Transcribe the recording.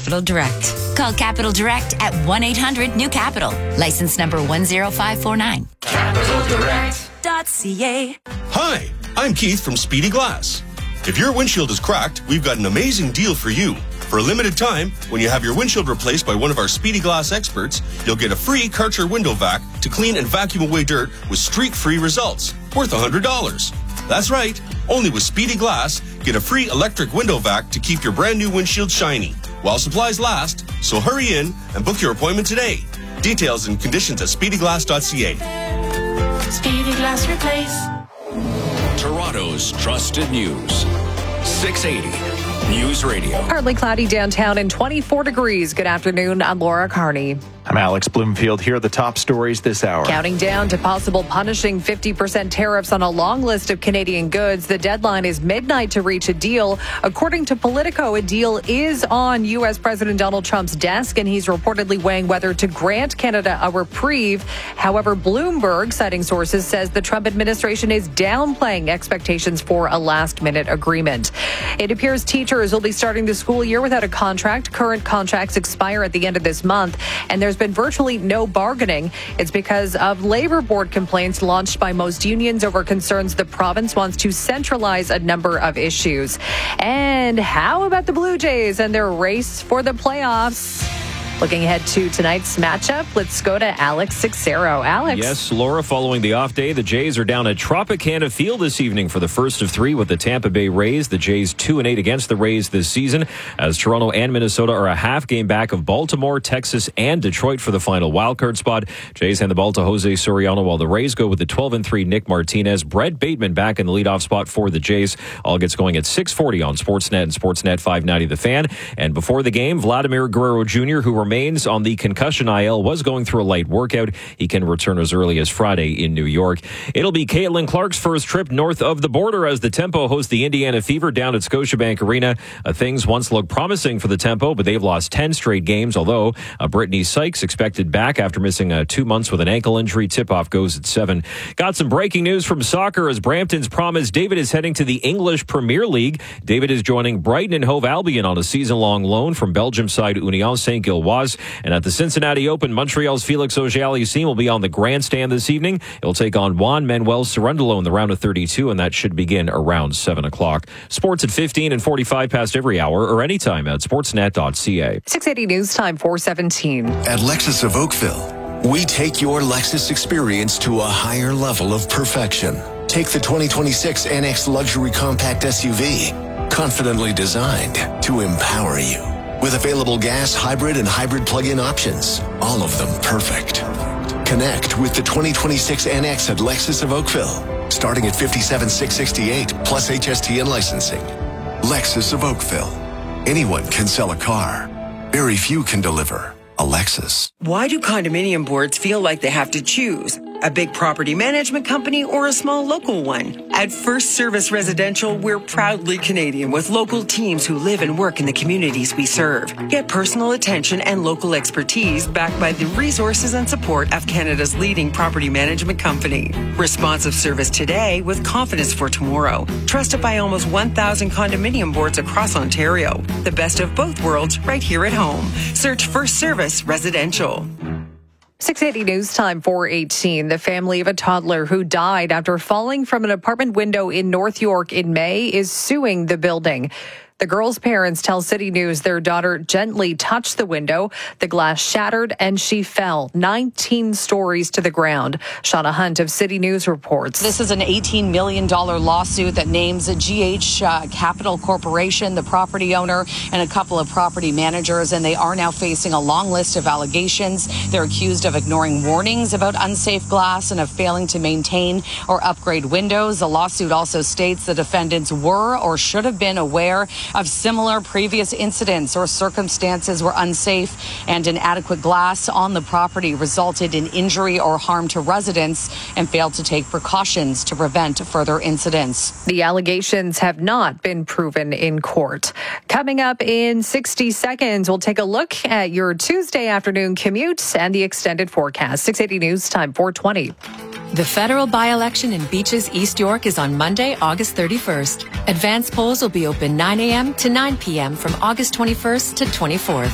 Capital Direct. Call Capital Direct at 1-800-NEW-CAPITAL. License number 10549. CapitalDirect.ca. Hi, I'm Keith from Speedy Glass. If your windshield is cracked, we've got an amazing deal for you. For a limited time, when you have your windshield replaced by one of our Speedy Glass experts, you'll get a free Karcher window vac to clean and vacuum away dirt with streak-free results, worth $100. That's right. Only with Speedy Glass, get a free electric window vac to keep your brand new windshield shiny while supplies last. So hurry in and book your appointment today. Details and conditions at speedyglass.ca. Speedy Glass Replace. Toronto's trusted news. 680 News Radio. Partly cloudy downtown and 24 degrees. Good afternoon. I'm Laura Carney. I'm Alex Bloomfield. Here are the top stories this hour. Counting down to possible punishing 50% tariffs on a long list of Canadian goods. The deadline is midnight to reach a deal. According to Politico, a deal is on U.S. President Donald Trump's desk, and he's reportedly weighing whether to grant Canada a reprieve. However, Bloomberg, citing sources, says the Trump administration is downplaying expectations for a last-minute agreement. It appears teachers will be starting the school year without a contract. Current contracts expire at the end of this month, and there's been virtually no bargaining. It's because of labor board complaints launched by most unions over concerns the province wants to centralize a number of issues. And how about the Blue Jays and their race for the playoffs? Looking ahead to tonight's matchup, let's go to Alex Sixero. Alex. Yes, Laura, following the off day, the Jays are down at Tropicana Field this evening for the first of three with the Tampa Bay Rays. The Jays 2-8 against the Rays this season, as Toronto and Minnesota are a half game back of Baltimore, Texas, and Detroit for the final wildcard spot. Jays hand the ball to Jose Soriano, while the Rays go with the 12-3 Nick Martinez. Brett Bateman back in the leadoff spot for the Jays. All gets going at 6:40 on Sportsnet and Sportsnet 590 The Fan. And before the game, Vladimir Guerrero Jr., who remains on the concussion IL, was going through a light workout. He can return as early as Friday in New York. It'll be Caitlin Clark's first trip north of the border as the Tempo hosts the Indiana Fever down at Scotiabank Arena. Things once looked promising for the Tempo, but they've lost 10 straight games, although Brittany Sykes expected back after missing 2 months with an ankle injury. Tip-off goes at 7. Got some breaking news from soccer as Brampton's Promise David is heading to the English Premier League. David is joining Brighton and Hove Albion on a season-long loan from Belgium side Union Saint-Gilloise. And at the Cincinnati Open, Montreal's Felix Auger-Aliassime will be on the grandstand this evening. He'll take on Juan Manuel Cerundolo in the round of 32, and that should begin around 7 o'clock. Sports at 15 and 45 past every hour or anytime at sportsnet.ca. 680 News Time 417. At Lexus of Oakville, we take your Lexus experience to a higher level of perfection. Take the 2026 NX Luxury Compact SUV, confidently designed to empower you. With available gas, hybrid, and hybrid plug-in options, all of them perfect. Connect with the 2026 NX at Lexus of Oakville, starting at $57,668 plus HST and licensing. Lexus of Oakville. Anyone can sell a car. Very few can deliver a Lexus. Why do condominium boards feel like they have to choose? A big property management company or a small local one? At First Service Residential, we're proudly Canadian with local teams who live and work in the communities we serve. Get personal attention and local expertise backed by the resources and support of Canada's leading property management company. Responsive service today with confidence for tomorrow. Trusted by almost 1,000 condominium boards across Ontario. The best of both worlds right here at home. Search First Service Residential. 680 News Time 418. The family of a toddler who died after falling from an apartment window in North York in May is suing the building. The girl's parents tell City News their daughter gently touched the window. The glass shattered and she fell 19 stories to the ground. Shauna Hunt of City News reports. This is an $18 million lawsuit that names GH Capital Corporation, the property owner, and a couple of property managers, and they are now facing a long list of allegations. They're accused of ignoring warnings about unsafe glass and of failing to maintain or upgrade windows. The lawsuit also states the defendants were or should have been aware of similar previous incidents or circumstances where unsafe and inadequate glass on the property resulted in injury or harm to residents and failed to take precautions to prevent further incidents. The allegations have not been proven in court. Coming up in 60 seconds, we'll take a look at your Tuesday afternoon commute and the extended forecast. 680 News Time 420. The federal by-election in Beaches, East York is on Monday, August 31st. Advance polls will be open 9 a.m. to 9 p.m. from August 21st to 24th.